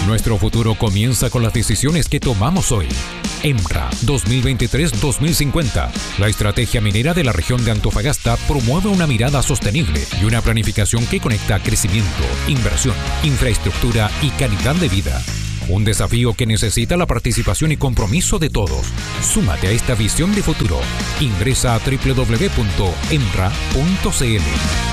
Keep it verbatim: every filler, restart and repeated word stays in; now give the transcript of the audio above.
Nuestro futuro comienza con las decisiones que tomamos hoy. EMRA dos mil veintitrés dos mil cincuenta. La estrategia minera de la región de Antofagasta promueve una mirada sostenible y una planificación que conecta crecimiento, inversión, infraestructura y calidad de vida. Un desafío que necesita la participación y compromiso de todos. Súmate a esta visión de futuro. Ingresa a doble u doble u doble u punto emra punto c l.